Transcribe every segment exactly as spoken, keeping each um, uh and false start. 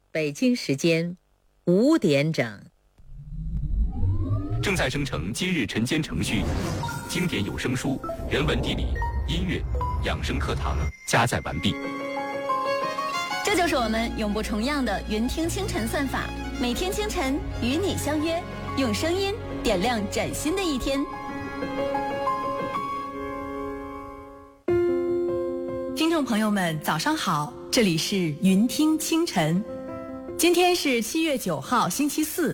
北京时间五点整。 正在生成今日晨间程序，经典有声书、人文地理、音乐、养生课堂加载完毕。 这就是我们永不重样的云听清晨算法，每天清晨与你相约，用声音点亮崭新的一天。 听众朋友们，早上好，这里是云听清晨，今天是七月九号，星期四。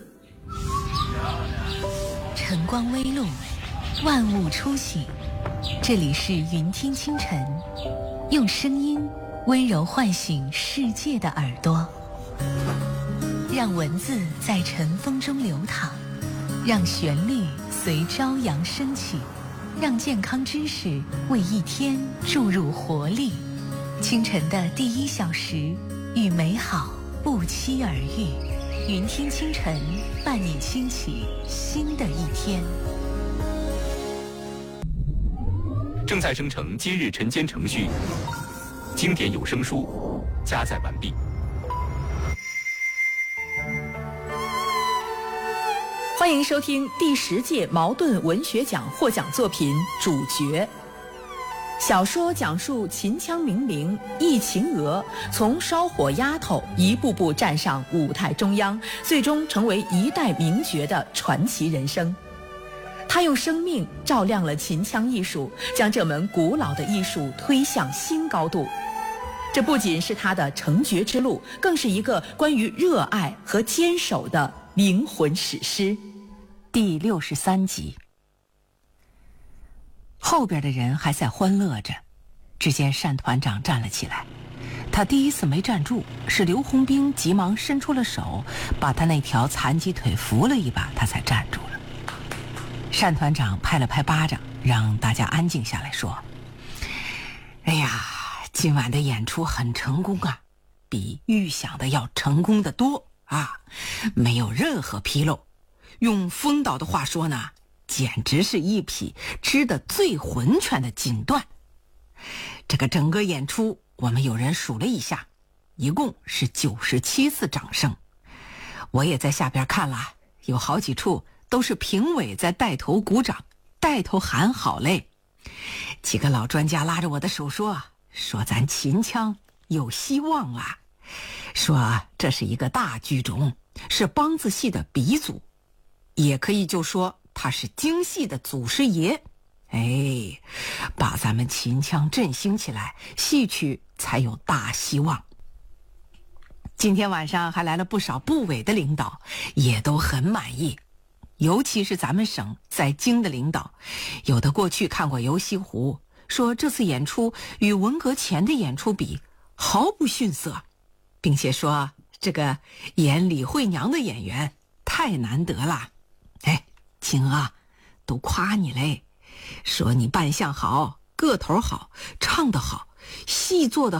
晨光微露，万物初醒，这里是云听清晨，用声音温柔唤醒世界的耳朵，让文字在晨风中流淌，让旋律随朝阳升起，让健康知识为一天注入活力。清晨的第一小时，与美好不期而遇。云听清晨，伴你轻启新的一天。 正在生成今日晨间程序，经典有声书加载完毕。 欢迎收听第十届茅盾文学奖获奖作品《主角》。小说讲述秦腔名伶易秦娥从烧火丫头一步步站上舞台中央，最终成为一代名角的传奇人生。她用生命照亮了秦腔艺术，将这门古老的艺术推向新高度。这不仅是她的成角之路，更是一个关于热爱和坚守的灵魂史诗。 第六十三集。后边的人还在欢乐着，只见单团长站了起来。他第一次没站住，是刘洪兵急忙伸出了手，把他那条残疾腿扶了一把，他才站住了。单团长拍了拍巴掌，让大家安静下来，说：哎呀，今晚的演出很成功啊，比预想的要成功得多啊，没有任何纰漏。用风导的话说呢，简直是一匹织得最浑全的锦缎。这个整个演出我们有人数了一下，一共是九十七次掌声。我也在下边看了，有好几处都是评委在带头鼓掌，带头喊好嘞。几个老专家拉着我的手说说咱秦腔有希望啊，说这是一个大剧种，是梆子戏的鼻祖，也可以就说他是京戏的祖师爷。哎，把咱们秦腔振兴起来，戏曲才有大希望。今天晚上还来了不少部委的领导，也都很满意，尤其是咱们省在京的领导，有的过去看过游戏湖，说这次演出与文革前的演出比毫不逊色，并且说这个演李慧娘的演员太难得了。哎，青啊，都夸你嘞，说你扮相好，个头好，唱得好，戏做得